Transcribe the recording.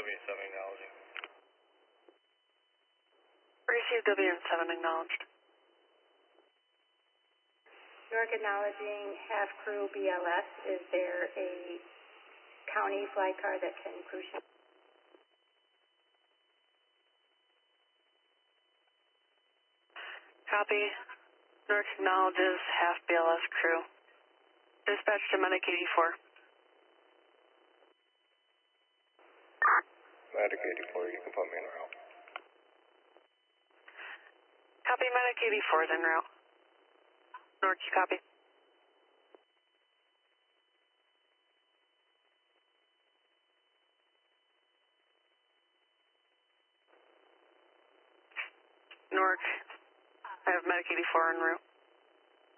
WN7 acknowledging. Received WN7 acknowledged. Newark acknowledging half crew BLS. Is there a county flight car that can cruise ship? Copy. Newark acknowledges half BLS crew. Dispatch to Medic 84. Medic 84, you can put me in route. Copy, Medic 84 is en route. Newark, you copy? Newark, I have Medic 84 en route.